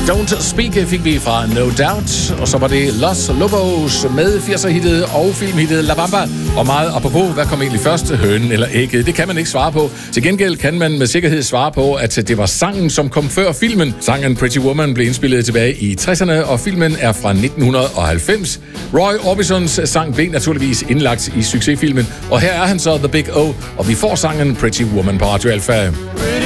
Don't Speak fik vi fra No Doubt, og så var det Los Lobos med 80'er-hittet og filmhittet La Bamba. Og meget apropos, hvad kom egentlig først, hønen eller ægget? Det kan man ikke svare på. Til gengæld kan man med sikkerhed svare på, at det var sangen, som kom før filmen. Sangen Pretty Woman blev indspillet tilbage i 60'erne, og filmen er fra 1990. Roy Orbisons sang blev naturligvis indlagt i succesfilmen, og her er han så The Big O, og vi får sangen Pretty Woman på Radio Alpha.